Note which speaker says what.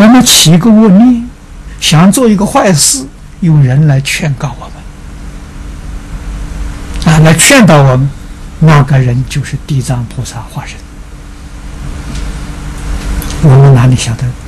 Speaker 1: 我们起一个恶念，想做一个坏事，用人来劝告我们，来劝导我们，那个人就是地藏菩萨化身。我们哪里晓得